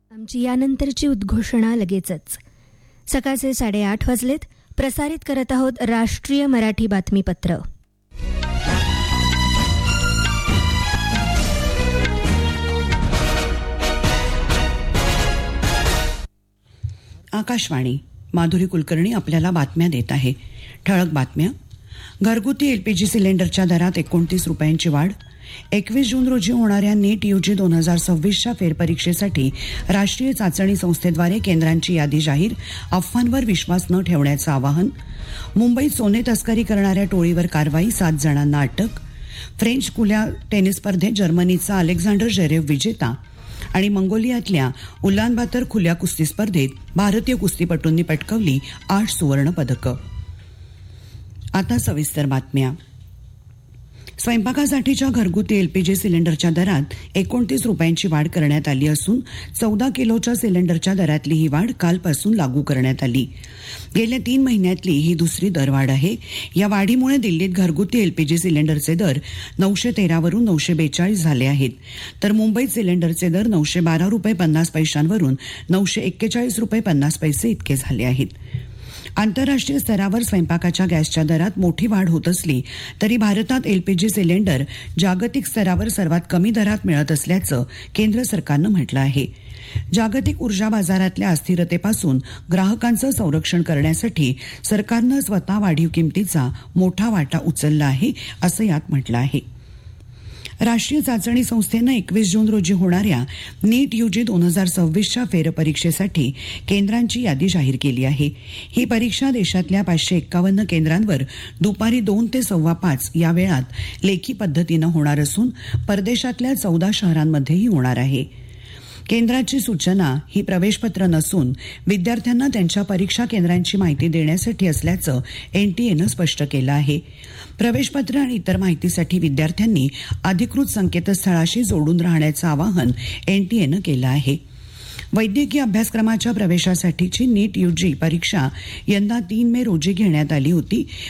आमची यानंतरची उद्घोषणा लगेचच. सकाळचे 8:30 वाजलेत. प्रसारित करत आहोत राष्ट्रीय मराठी बातमीपत्र. आकाशवाणी. माधुरी कुलकर्णी आपल्याला बातम्या देत आहे. ठळक बातम्या. घरगुती LPG सिलेंडरच्या दरात 29 रुपयांची वाढ. 21 जून रोजी होणाऱ्या नीट UG 2026च्या फेरपरीक्षेसाठी राष्ट्रीय चाचणी संस्थेद्वारे केंद्रांची यादी जाहीर. अफवांवर विश्वास न ठेवण्याचं आवाहन. मुंबईत सोने तस्करी करणाऱ्या टोळीवर कारवाई. 7 जणांना अटक. फ्रेंच खुल्या टेनिस स्पर्धेत जर्मनीचा अलेक्झांडर झेरेव विजेता आणि मंगोलियातल्या उलानबातर खुल्या कुस्ती स्पर्धेत भारतीय कुस्तीपटूंनी पटकावली 8 सुवर्ण पदकं. आता सविस्तर बातम्या. स्वयंपाकासाठीच्या घरगुती LPG सिलेंडरच्या दरात 29 रुपयांची वाढ करण्यात आली असून 14 किलोच्या सिलेंडरच्या दरातली ही वाढ कालपासून लागू करण्यात आली. गेल्या 3 महिन्यातली ही दुसरी दरवाढ आहे. या वाढीमुळे दिल्लीत घरगुती LPG सिलेंडरचे दर 913 वरून 942 झाले आहेत, तर मुंबईत सिलेंडरचे दर 912 रुपये 50 पैशांवरून 941 रुपये 50 पैसे इतके झाले आहेत. आंतरराष्ट्रीय स्तरावर स्वयंपाकाच्या गॅसच्या दरात मोठी वाढ होत असली तरी भारतात LPG सिलेंडर जागतिक स्तरावर सर्वात कमी दरात मिळत असल्याचं केंद्र सरकारनं म्हटलं आहे. जागतिक ऊर्जा बाजारातल्या अस्थिरतेपासून ग्राहकांचं संरक्षण करण्यासाठी सरकारनं स्वतः वाढीव किमतीचा मोठा वाटा उचलला आहे, असं यात म्हटलं आहे. राष्ट्रीय चाचणी संस्थेनं 21 जून रोजी होणाऱ्या नीट UG 2026च्या फेरपरीक्षेसाठी केंद्रांची यादी जाहीर केली आहे. ही परीक्षा देशातल्या 551 केंद्रांवर दुपारी 2 ते 5:15 या वेळात लेखी पद्धतीनं होणार असून परदेशातल्या 14 शहरांमध्येही होणार आहे. केंद्राची सूचना ही प्रवेशपत्र नसून विद्यार्थ्यांना त्यांच्या परीक्षा केंद्रांची माहिती देण्यासाठी असल्याचं NTAनं स्पष्ट केलं आहे. प्रवेशपत्र आणि इतर माहितीसाठी विद्यार्थ्यांनी अधिकृत संकेतस्थळाशी जोडून राहण्याचं आवाहन NTAनं केलं आहे. वैद्यकीय अभ्यासक्रमाच्या प्रवेशासाठीची नीट UG परीक्षा यंदा 3 मे रोजी घेण्यात आली होती,